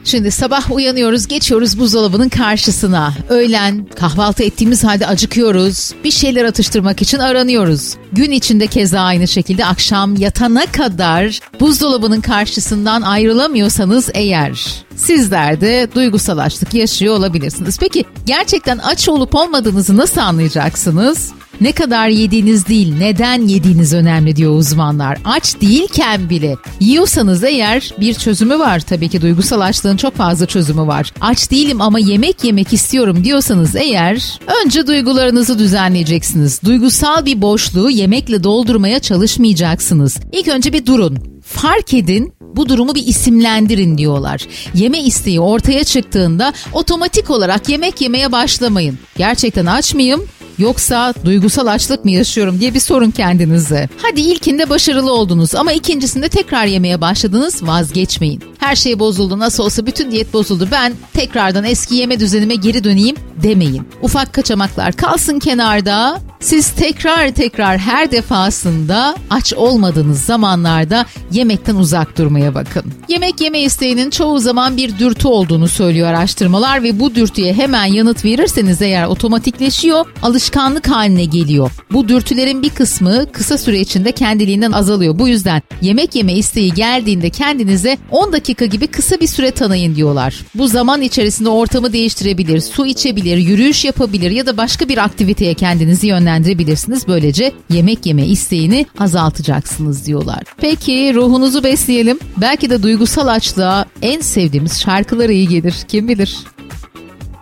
Şimdi sabah uyanıyoruz, geçiyoruz buzdolabının karşısına. Öğlen kahvaltı ettiğimiz halde acıkıyoruz. Bir şeyler atıştırmak için aranıyoruz. Gün içinde keza aynı şekilde akşam yatana kadar buzdolabının karşısından ayrılamıyorsanız eğer, sizler de duygusal açlık yaşıyor olabilirsiniz. Peki gerçekten aç olup olmadığınızı nasıl anlayacaksınız? Ne kadar yediğiniz değil, neden yediğiniz önemli diyor uzmanlar. Aç değilken bile yiyorsanız eğer bir çözümü var. Tabii ki duygusal açlığın çok fazla çözümü var. Aç değilim ama yemek istiyorum diyorsanız eğer, önce duygularınızı düzenleyeceksiniz. Duygusal bir boşluğu yemekle doldurmaya çalışmayacaksınız. İlk önce bir durun. Fark edin, bu durumu bir isimlendirin diyorlar. Yeme isteği ortaya çıktığında otomatik olarak yemek yemeye başlamayın. Gerçekten aç mıyım? Yoksa duygusal açlık mı yaşıyorum diye bir sorun kendinize. Hadi ilkinde başarılı oldunuz ama ikincisinde tekrar yemeye başladınız, vazgeçmeyin. Her şey bozuldu, nasıl olsa bütün diyet bozuldu, ben tekrardan eski yeme düzenime geri döneyim demeyin. Ufak kaçamaklar kalsın kenarda. Siz tekrar her defasında aç olmadığınız zamanlarda yemekten uzak durmaya bakın. Yemek yeme isteğinin çoğu zaman bir dürtü olduğunu söylüyor araştırmalar ve bu dürtüye hemen yanıt verirseniz eğer otomatikleşiyor, alışkanlık haline geliyor. Bu dürtülerin bir kısmı kısa süre içinde kendiliğinden azalıyor. Bu yüzden yemek yeme isteği geldiğinde kendinize 10 dakika gibi kısa bir süre tanıyın diyorlar. Bu zaman içerisinde ortamı değiştirebilir, su içebilir, yürüyüş yapabilir ya da başka bir aktiviteye kendinizi yönlendirebilirsiniz. Böylece yemek yeme isteğini azaltacaksınız diyorlar. Peki ruhunuzu besleyelim. Belki de duygusal açlığa en sevdiğimiz şarkılar iyi gelir. Kim bilir?